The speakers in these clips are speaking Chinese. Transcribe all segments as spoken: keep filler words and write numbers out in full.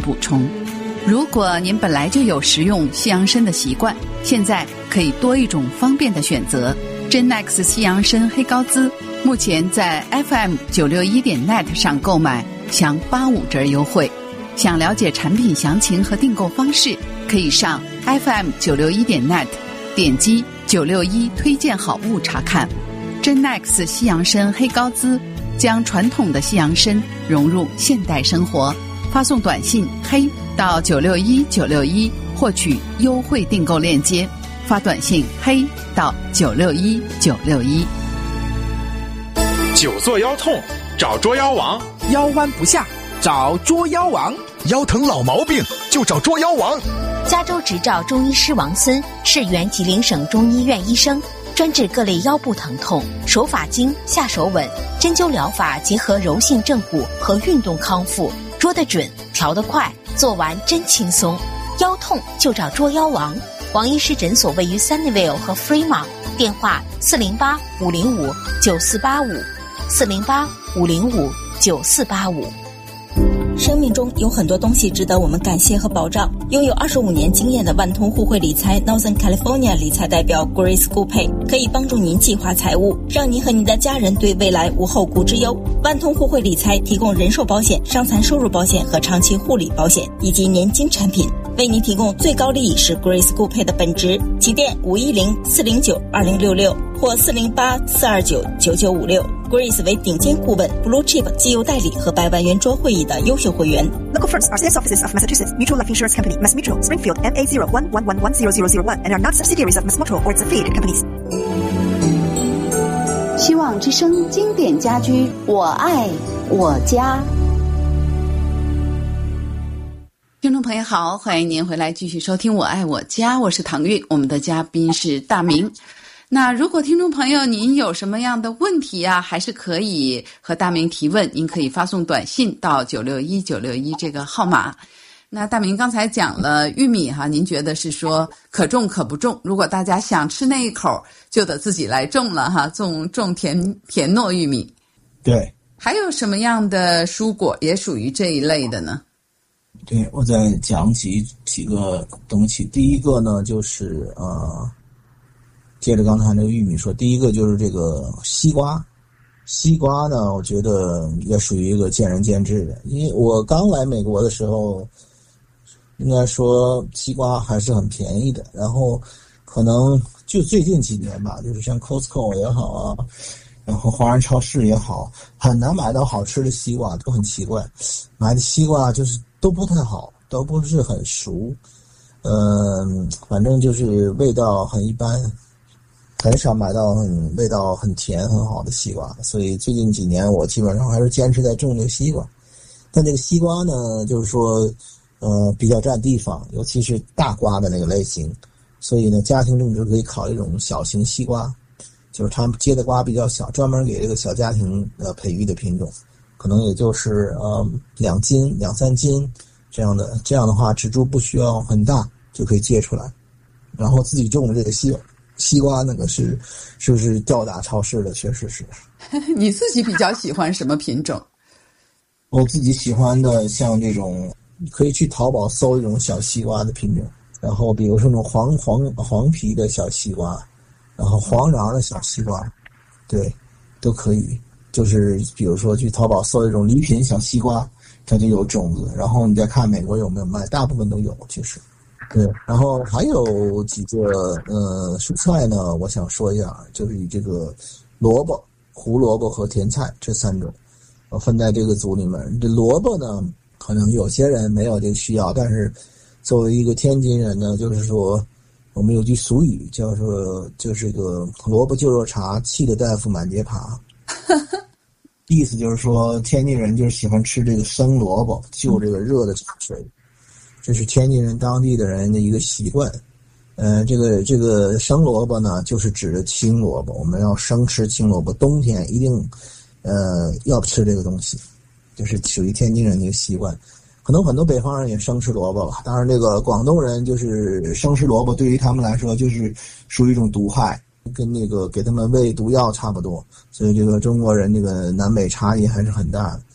补充。如果您本来就有食用西洋参的习惯，现在可以多一种方便的选择。珍 Nex 西洋参黑高滋目前在 F M 九六一点 net 上购买享八五折优惠。想了解产品详情和订购方式，可以上 F M 九六一点 net 点击九六一推荐好物查看。珍 Nex 西洋参黑高滋将传统的西洋参融入现代生活，发送短信黑到九六一九六一获取优惠订购链接，发短信黑到九六一九六一。 久坐腰痛找捉妖王， 腰弯不下找捉妖王， 腰疼老毛病就找捉妖王。 加州执照中医师王森是原吉林省中医院医生，专治各类腰部疼痛，手法精，下手稳，针灸疗法结合柔性正骨和运动康复，捉得准，调得快，做完真轻松。腰痛就找捉妖王。王医师诊所位于 Sunnyvale 和 Fremont， 电话四零八五零五九四八五，四零八五零五九四八五。 生命中有很多东西值得我们感谢和保障。拥有二十五年经验的万通互惠理财 Northern California 理财代表 Grace Gupay 可以帮助您计划财务，让您和您的家人对未来无后顾之忧。万通互惠理财提供人寿保险、伤残收入保险和长期护理保险以及年金产品，为您提供最高利益是 Grace Gupay 的本职。起电五一零四零九二零六六或四零八四二九九九五六。Grace 为顶尖顾问 Blue Chip 机油代理和百万圆桌会议的优秀会员。 Local firms are sales offices of Massachusetts Mutual Life Insurance Company, Mass Mutual, Springfield, M A zero one one one one zero zero zero one, and are not subsidiaries of Mass Mutual or its affiliated companies. 希望之声经典家居，我爱我家。 听众朋友好，欢迎您回来继续收听我爱我家，我是唐韵，我们的嘉宾是大明。那如果听众朋友您有什么样的问题啊，还是可以和大明提问，您可以发送短信到九六一九六一这个号码。那大明刚才讲了玉米哈，您觉得是说可种可不种，如果大家想吃那一口就得自己来种了哈，种种甜甜糯玉米。 对。 还有什么样的蔬果也属于这一类的呢？ 对，我再讲几几个东西。第一个呢，就是呃，接着刚才那个玉米说，第一个就是这个西瓜。西瓜呢，我觉得也属于一个见仁见智的，因为我刚来美国的时候，应该说西瓜还是很便宜的，然后可能就最近几年吧，就是像 Costco 也好啊，然后华人超市也好，很难买到好吃的西瓜，都很奇怪，买的西瓜就是都不太好，都不是很熟，嗯，反正就是味道很一般，很少买到很味道很甜很好的西瓜，所以最近几年我基本上还是坚持在种这个西瓜。但这个西瓜呢，就是说呃比较占地方，尤其是大瓜的那个类型，所以呢家庭种植可以考虑一种小型西瓜，就是他们结的瓜比较小，专门给这个小家庭呃培育的品种，可能也就是呃两斤两三斤这样的，这样的话植株不需要很大就可以结出来。然后自己种的这个西西瓜那个是是不是吊打超市的，确实是。 你自己比较喜欢什么品种？ 我自己喜欢的像这种，可以去淘宝搜一种小西瓜的品种，然后比如说那种黄黄黄皮的小西瓜，然后黄瓤的小西瓜，对，都可以。就是比如说去淘宝搜一种礼品小西瓜，它就有种子，然后你再看美国有没有卖，大部分都有其实。对，然后还有几个呃蔬菜呢，我想说一下，就是以这个萝卜、胡萝卜和甜菜这三种，我分在这个组里面。这萝卜呢，可能有些人没有这个需要，但是作为一个天津人呢，就是说我们有句俗语叫做就是这个萝卜就热茶，气得大夫满街爬。意思就是说天津人就是喜欢吃这个生萝卜，就这个热的茶水。这是天津人当地的人的一个习惯，呃，这个这个生萝卜呢，就是指的青萝卜，我们要生吃青萝卜，冬天一定，呃，要吃这个东西，就是属于天津人的一个习惯。可能很多北方人也生吃萝卜吧，当然这个广东人就是生吃萝卜，对于他们来说就是属于一种毒害，跟那个给他们喂毒药差不多，所以这个中国人这个南北差异还是很大的。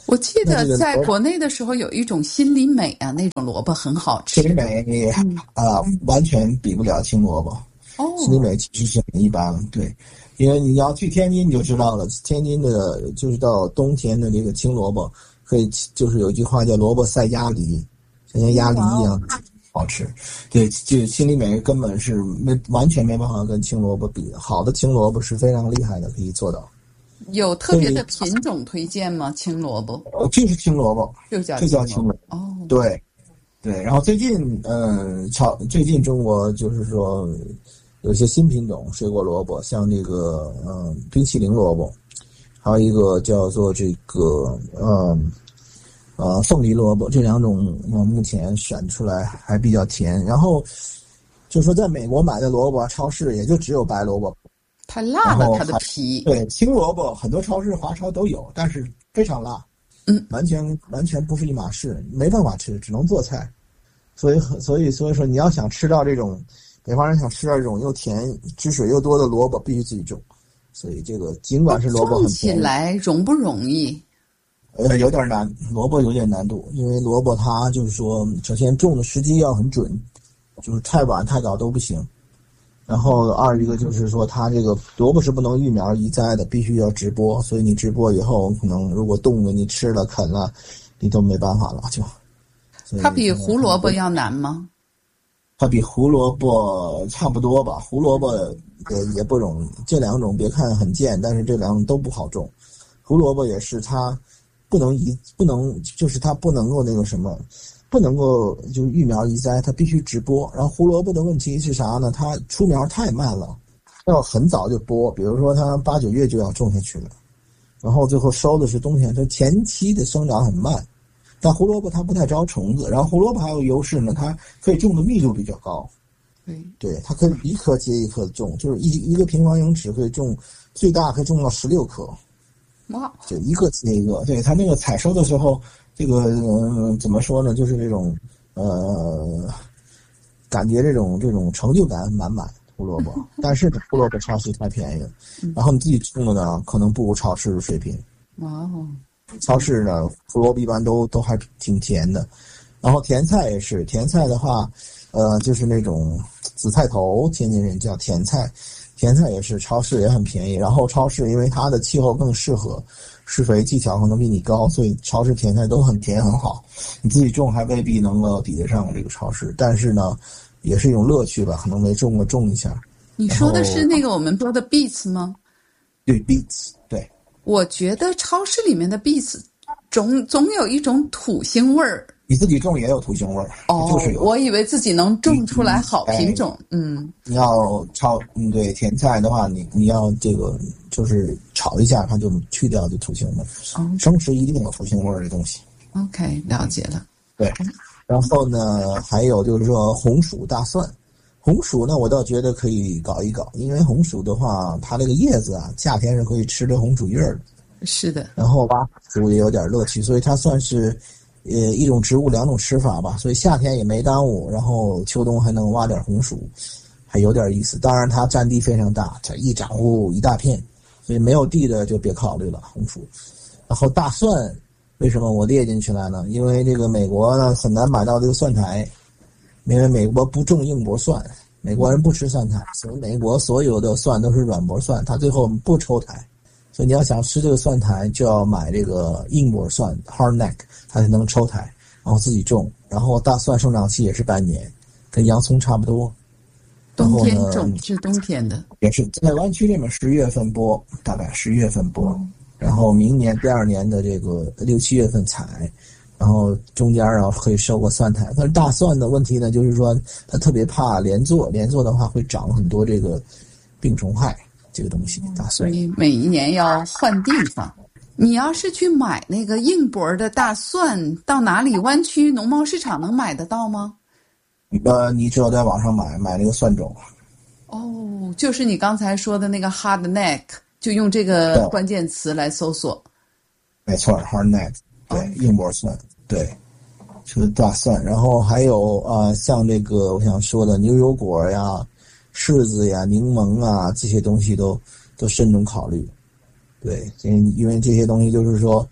我记得在国内的时候有一种心里美啊，那种萝卜很好吃。 心里美啊、呃，完全比不了青萝卜。哦，心里美其实是很一般，对，因为你要去天津你就知道了，天津的就是到冬天的这个青萝卜，可以就是有一句话叫萝卜赛鸭梨，就像鸭梨一样好吃。对，就心里美根本是没完全没办法跟青萝卜比，好的青萝卜是非常厉害的，可以做到。 有特别的品种推荐吗？青萝卜？ 呃，就是青萝卜， 就叫就叫青萝卜。哦，对，对。然后最近，嗯，超最近中国就是说有一些新品种水果萝卜，像这个嗯冰淇淋萝卜，还有一个叫做这个嗯呃凤梨萝卜，这两种我目前选出来还比较甜。然后就是说在美国买的萝卜，超市也就只有白萝卜。 太辣了，它的皮。 对，青萝卜很多超市华超都有，但是非常辣， 嗯， 完全完全不是一码事，没办法吃，只能做菜。所以所以所以说，你要想吃到这种北方人想吃到这种又甜、汁水又多的萝卜，必须自己种。所以这个尽管是萝卜很甜， 种起来容不容易？ 呃，有点难，萝卜有点难度，因为萝卜它就是说，首先种的时机要很准，就是太晚太早都不行。然后二一个就是说，它这个萝卜是不能育苗移栽的，必须要直播。所以你直播以后，可能如果冻了你吃了啃了，你都没办法了就。 它比胡萝卜要难吗？ 它比胡萝卜差不多吧。胡萝卜也也不容易，这两种别看很贱，但是这两种都不好种。胡萝卜也是，它不能移，不能就是它不能够那个什么。不能够就育苗移栽，它必须直播。然后胡萝卜的问题是啥呢？它出苗太慢了，要很早就播，比如说它八九月就要种下去了，然后最后收的是冬天，它前期的生长很慢。但胡萝卜它不太招虫子，然后胡萝卜还有优势呢，它可以种的密度比较高。 对， 对，它可以一颗接一颗种，就是一一个平方英尺可以种，最大可以种到十六颗。 哇！ 就一个接一个，对，它那个采收的时候。这个、呃、怎么说呢？就是这种呃，感觉这种这种成就感满满。胡萝卜，但是胡萝卜超市太便宜了，然后你自己种的呢，可能不如超市的水平。 哇哦！ 超市呢，胡萝卜一般都都还挺甜的，然后甜菜也是，甜菜的话，呃，就是那种紫菜头，天津人叫甜菜，甜菜也是超市也很便宜。然后超市因为它的气候更适合。施肥技巧可能比你高，所以超市甜菜都很甜很好。你自己种还未必能够抵得上这个超市，但是呢，也是一种乐趣吧。可能没种过种一下。 你说的是那个我们说的 beets 吗？ 对 beets， 对。 我觉得超市里面的 beets 总总有一种土腥味儿。 你自己种也有土腥味儿， 哦， 就是有。 我以为自己能种出来好品种，嗯。嗯你要炒，嗯，对，甜菜的话，你你要这个就是炒一下，它就去掉这土腥味。哦。生食一定有土腥味儿的东西。 OK， 了解了。 对，然后呢，还有就是说红薯、大蒜。红薯呢，我倒觉得可以搞一搞，因为红薯的话，它这个叶子啊，夏天是可以吃的红薯叶儿的。 是的。然后挖薯也有点乐趣，所以它算是。呃，一种植物两种吃法吧，所以夏天也没耽误，然后秋冬还能挖点红薯，还有点意思。当然它占地非常大，它一长屋一大片，所以没有地的就别考虑了红薯。然后大蒜为什么我列进去来呢？因为这个美国呢很难买到这个蒜苔，因为美国不种硬柏蒜，美国人不吃蒜苔，所以美国所有的蒜都是软柏蒜，它最后不抽苔。所以你要想吃这个蒜苔，就要买这个硬柏蒜 hard neck， 它才能抽苔，然后自己种。然后大蒜生长期也是半年，跟洋葱差不多。 冬天种是冬天的， 也是在湾区这边十月份播，大概十月份播，然后明年第二年的这个六七月份采，然后中间啊可以收个蒜苔。但是大蒜的问题呢，就是说它特别怕连坐，连坐的话会长很多这个病虫害。这个东西大蒜， 所以每一年要换地方。你要是去买那个硬柏的大蒜，到哪里湾区农贸市场能买得到吗？ 呃，你只有在网上买买那个蒜种。 哦，就是你刚才说的那个 hard neck， 就用这个关键词来搜索。 没错 ，hard neck， 对，哦、硬柏蒜，对，就是大蒜。然后还有啊、呃，像这个我想说的牛油果呀。柿子呀、柠檬啊，这些东西都都慎重考虑。对，因为这些东西就是说，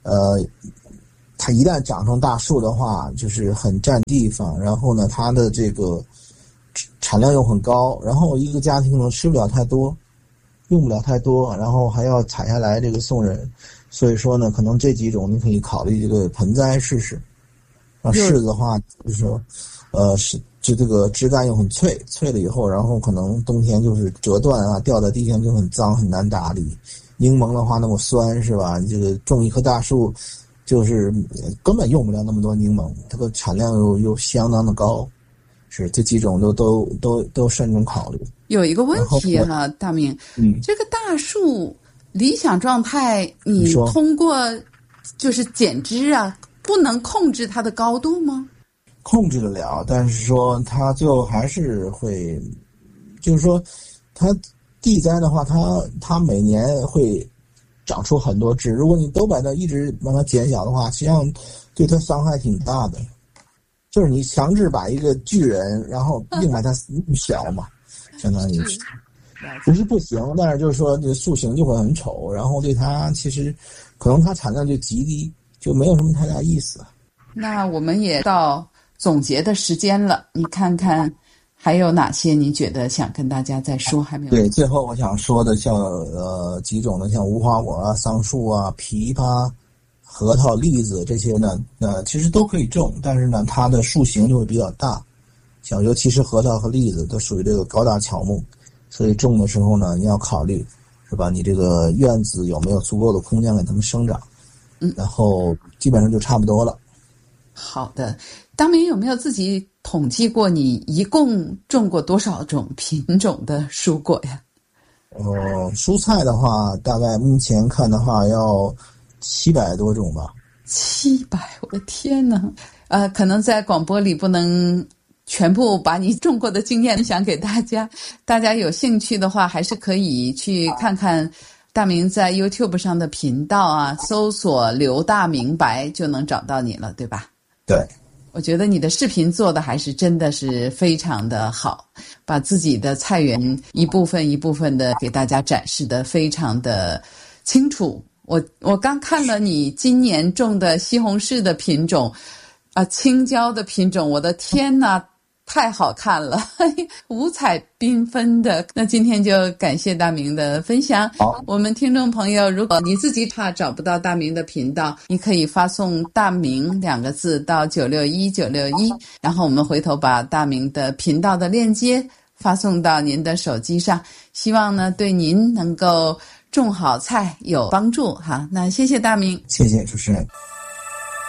呃，它一旦长成大树的话，就是很占地方，然后呢，它的这个产量又很高，然后一个家庭可能吃不了太多，用不了太多，然后还要采下来这个送人，所以说呢，可能这几种你可以考虑这个盆栽试试。啊，柿子的话就是说，呃，是就这个枝干又很脆，脆了以后，然后可能冬天就是折断啊，掉在地上就很脏，很难打理。柠檬的话那么酸是吧？你这个种一棵大树，就是根本用不了那么多柠檬，这个产量又又相当的高，是这几种都都都都慎重考虑。 有一个问题哈、啊，大明，嗯，这个大树理想状态，你通过就是剪枝啊，不能控制它的高度吗？ 控制得了，但是说它最后还是会，就是说它。地栽的话，它它每年会长出很多枝。如果你都把它一直把它减小的话，实际上对它伤害挺大的。就是你强制把一个巨人，然后硬把它小嘛，相当于是不是不行，但是就是说这个树形就会很丑，然后对它其实可能它产量就极低，就没有什么太大意思。 那我们也到总结的时间了，你看看。还有哪些你觉得想跟大家再说还没有？ 对，最后我想说的像呃几种的，像无花果啊、桑树啊、枇杷、核桃、栗子这些呢，呃其实都可以种，但是呢它的树形就会比较大，像尤其是核桃和栗子都属于这个高大乔木，所以种的时候呢你要考虑是吧？你这个院子有没有足够的空间给它们生长？嗯，然后基本上就差不多了。 好的，大明有没有自己统计过你一共种过多少种品种的蔬果呀？ 呃，蔬菜的话，大概目前看的话要七百多种吧。 七百，我的天哪！呃，可能在广播里不能全部把你种过的经验分享给大家，大家有兴趣的话，还是可以去看看大明在 YouTube 上的频道啊，搜索刘大明白就能找到你了，对吧？ 对。 我觉得你的视频做的还是真的是非常的好，把自己的菜园一部分一部分的给大家展示的非常的清楚。我我刚看了你今年种的西红柿的品种啊、呃，青椒的品种，我的天哪，太好看了，五彩缤纷的。那今天就感谢大明的分享。好，我们听众朋友，如果你自己怕找不到大明的频道，你可以发送大明两个字到九六一九六一，然后我们回头把大明的频道的链接发送到您的手机上，希望呢对您能够种好菜有帮助哈。那谢谢大明。 谢谢主持人。